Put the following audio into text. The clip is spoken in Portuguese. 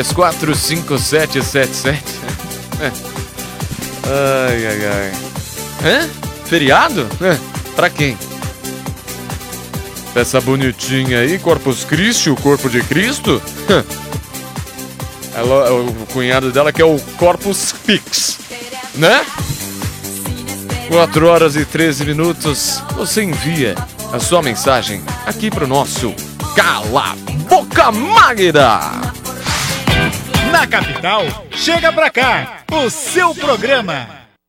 45777. Ai, ai, ai. Hã? Feriado? Pra quem? Essa bonitinha aí, Corpus Christi, o corpo de Cristo? O cunhado dela que é o Corpus Pix, né? 4h13. Você envia a sua mensagem aqui pro nosso Cala Boca Magda. Na capital, chega pra cá, o seu programa.